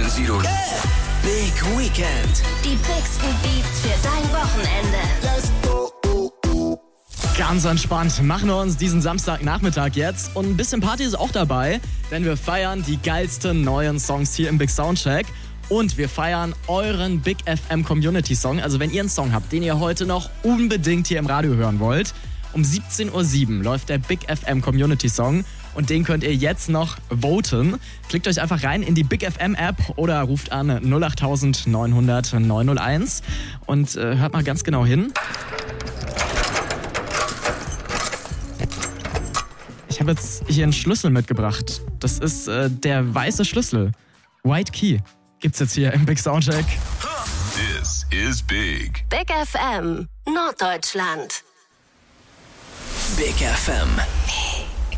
100. Big Weekend. Die bigsten Beats für dein Wochenende. Let's go. Ganz entspannt machen wir uns diesen Samstagnachmittag jetzt. Und ein bisschen Party ist auch dabei, denn wir feiern die geilsten neuen Songs hier im Big Soundcheck. Und wir feiern euren Big FM Community Song. Also wenn ihr einen Song habt, den ihr heute noch unbedingt hier im Radio hören wollt, um 17:07 Uhr läuft der Big FM Community Song. Und den könnt ihr jetzt noch voten. Klickt euch einfach rein in die Big FM App oder ruft an 08000 900 901 und hört mal ganz genau hin. Ich habe jetzt hier einen Schlüssel mitgebracht. Das ist der weiße Schlüssel. White Key. Gibt's jetzt hier im Big Soundcheck. This is Big. Big FM Norddeutschland. Big FM.